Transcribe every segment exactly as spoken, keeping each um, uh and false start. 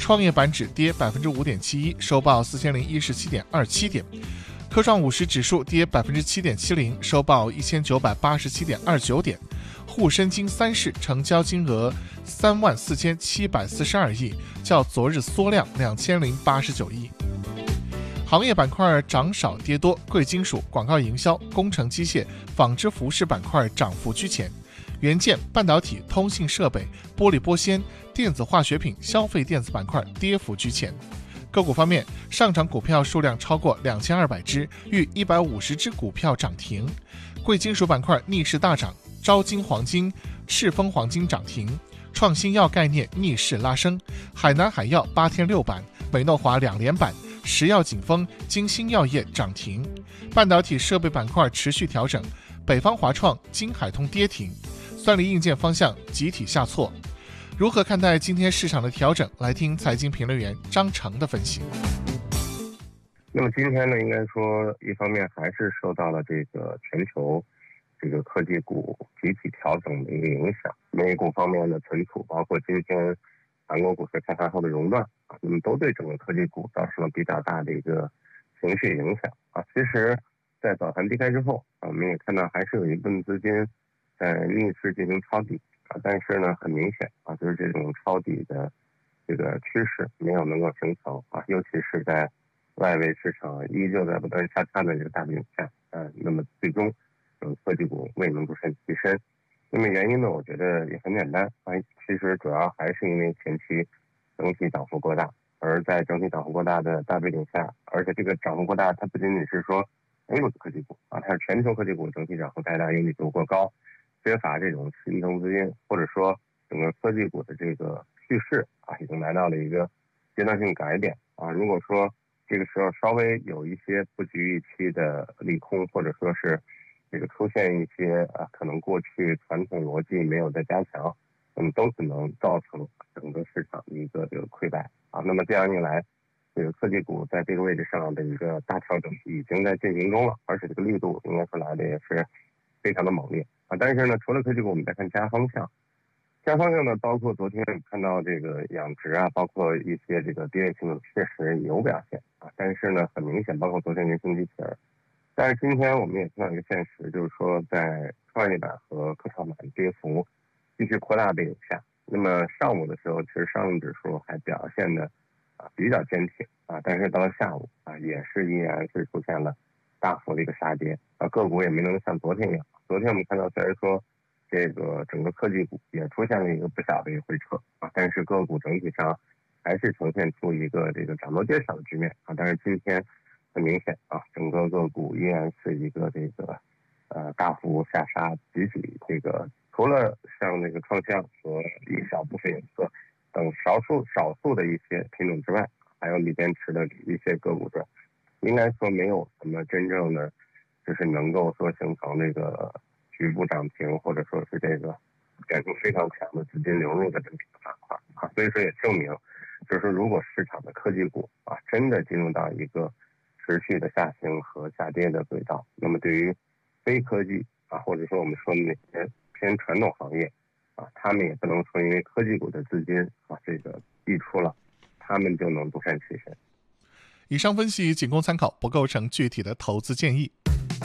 创业板指跌 百分之五点七一， 收报四千零一十七点二七点。科创五十指数跌 百分之七点七零， 收报一千九百八十七点二九点。沪深金三市成交金额三万四千七百四十二亿，较昨日缩量两千零八十九亿。行业板块涨少跌多，贵金属、广告营销、工程机械、纺织服饰板块涨幅居前，元件、半导体、通信设备、玻璃玻纤、电子化学品、消费电子板块跌幅居前。个股方面，上涨股票数量超过两千二百只，逾一百五十只股票涨停。贵金属板块逆势大涨，招金黄金、赤峰黄金涨停，创新药概念逆势拉升，海南海药八天六板，美诺华两连板，石药景丰、金星药业涨停。半导体设备板块持续调整，北方华创、金海通跌停，算力硬件方向集体下挫。如何看待今天市场的调整？来听财经评论员张成的分析。 那么今天呢，应该说一方面还是受到了这个全球这个科技股集体调整的一个影响。美股方面的存储，包括今天韩国股市开盘后的熔断啊，那么都对整个科技股造成了比较大的一个情绪影响啊。其实，在早盘低开之后啊，我们也看到还是有一部分资金在逆势进行抄底啊，但是呢，很明显啊，就是这种抄底的这个趋势没有能够形成啊，尤其是在外围市场依旧在不断下探的这个大背景下，呃，那么最终，嗯，科技股未能独善其身。那么原因呢，我觉得也很简单啊，其实主要还是因为前期整体涨幅过大，而在整体涨幅过大的大背景下，而且这个涨幅过大，它不仅仅是说 A 股的科技股啊，它是全球科技股整体涨幅太大，因为度过高，缺乏这种新增资金，或者说整个科技股的这个趋势啊，已经来到了一个阶段性改变啊。如果说这个时候稍微有一些不及预期的利空，或者说是这个出现一些啊，可能过去传统逻辑没有的加强，那么都可能造成整个市场的一个这个溃败啊。那么这样一来，这个科技股在这个位置上的一个大调整已经在进行中了，而且这个力度应该说来的也是非常的猛烈啊。但是呢，除了科技股，我们再看其他方向。其他方向呢，包括昨天看到这个养殖啊，包括一些这个低位性的确实有表现啊，但是呢，很明显，包括昨天人形机器人。但是今天我们也看到一个现实，就是说在创业板和科创板跌幅继续扩大背景下，那么上午的时候，其实上证指数还表现的啊比较坚挺啊，但是到了下午啊，也是依然是出现了大幅的一个下跌啊，个股也没能像昨天一样。昨天我们看到，虽然说这个整个科技股也出现了一个不小的一个回撤啊，但是个股整体上还是呈现出一个这个涨多跌少的局面啊。但是今天很明显啊，整个个股依然是一个这个呃大幅下杀，集体这个除了像那个创项和一小部分有色等少数少数的一些品种之外，还有锂电池的一些个股之外，应该说没有什么真正的就是能够说形成这个局部涨停，或者说是这个感情非常强的资金流入的这么一个板块啊，所以说也证明，就是说如果市场的科技股啊真的进入到一个持续的下行和下跌的轨道，那么对于非科技啊，或者说我们说的那些偏传统行业啊，他们也不能说因为科技股的资金啊这个溢出了，他们就能独善其身。 以上分析仅供参考，不构成具体的投资建议。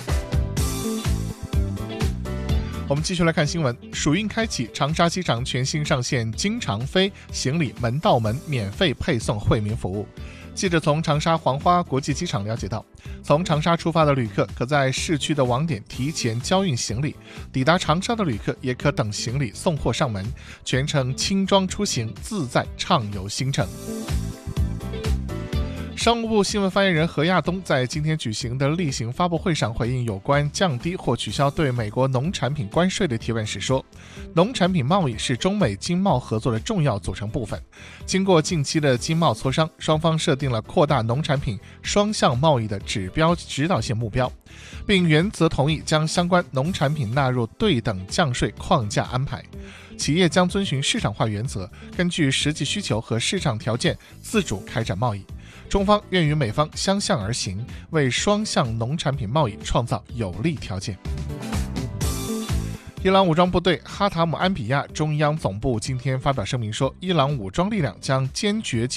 我们继续来看新闻。暑运开启，长沙机场全新上线经常飞行李门到门免费配送惠民服务。记者从长沙黄花国际机场了解到，从长沙出发的旅客可在市区的网点提前交运行李，抵达长沙的旅客也可等行李送货上门，全程轻装出行，自在畅游新城。商务部新闻发言人何亚东在今天举行的例行发布会上回应有关降低或取消对美国农产品关税的提问时说，农产品贸易是中美经贸合作的重要组成部分。经过近期的经贸磋商，双方设定了扩大农产品双向贸易的指标指导性目标，并原则同意将相关农产品纳入对等降税框架安排。企业将遵循市场化原则，根据实际需求和市场条件自主开展贸易。中方愿与美方相向而行，为双向农产品贸易创造有利条件。伊朗武装部队哈塔姆安比亚中央总部今天发表声明说，伊朗武装力量将坚决